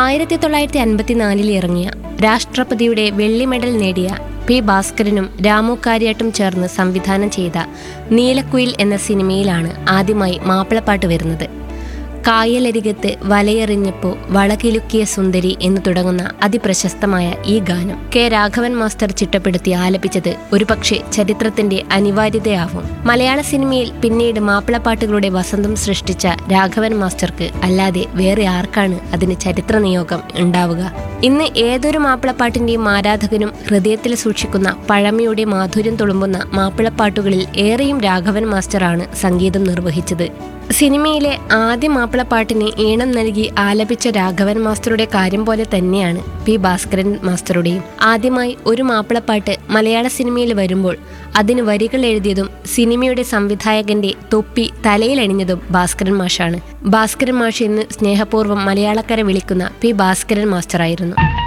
1954 ഇറങ്ങിയ രാഷ്ട്രപതിയുടെ വെള്ളി മെഡൽ നേടിയ പി ഭാസ്കരനും രാമു കാര്യാട്ടും ചേർന്ന് സംവിധാനം ചെയ്ത നീലക്കുയിൽ എന്ന സിനിമയിലാണ് ആദ്യമായി മാപ്പിളപ്പാട്ട് വരുന്നത്. കായലരികത്ത് വലയെറിഞ്ഞപ്പോ വളകിലുക്കിയ സുന്ദരി എന്ന് തുടങ്ങുന്ന അതിപ്രശസ്തമായ ഈ ഗാനം കെ രാഘവൻ മാസ്റ്റർ ചിട്ടപ്പെടുത്തി ആലപിച്ചത് ഒരുപക്ഷെ ചരിത്രത്തിന്റെ അനിവാര്യതയാവും. മലയാള സിനിമയിൽ പിന്നീട് മാപ്പിളപ്പാട്ടുകളുടെ വസന്തം സൃഷ്ടിച്ച രാഘവൻ മാസ്റ്റർക്ക് അല്ലാതെ വേറെ ആർക്കാണ് അതിന് ചരിത്ര നിയോഗം ഉണ്ടാവുക? ഇന്ന് ഏതൊരു മാപ്പിളപ്പാട്ടിന്റെയും ആരാധകനും ഹൃദയത്തിൽ സൂക്ഷിക്കുന്ന പഴമയുടെ മാധുര്യം തുളുമ്പുന്ന മാപ്പിളപ്പാട്ടുകളിൽ ഏറെയും രാഘവൻ മാസ്റ്ററാണ് സംഗീതം നിർവഹിച്ചത്. സിനിമയിലെ ആദ്യ മാപ്പിളപ്പാട്ടിന് ഈണം നൽകി ആലപിച്ച രാഘവൻ മാസ്റ്ററുടെ കാര്യം പോലെ തന്നെയാണ് പി ഭാസ്കരൻ മാസ്റ്ററുടെയും. ആദ്യമായി ഒരു മാപ്പിളപ്പാട്ട് മലയാള സിനിമയിൽ വരുമ്പോൾ അതിന് വരികൾ എഴുതിയതും സിനിമയുടെ സംവിധായകന്റെ തൊപ്പി തലയിലണിഞ്ഞതും ഭാസ്കരൻ മാഷാണ്. ഭാസ്കരൻ മാഷ് എന്ന് സ്നേഹപൂർവ്വം മലയാളക്കര വിളിക്കുന്ന പി ഭാസ്കരൻ മാസ്റ്ററായിരുന്നു.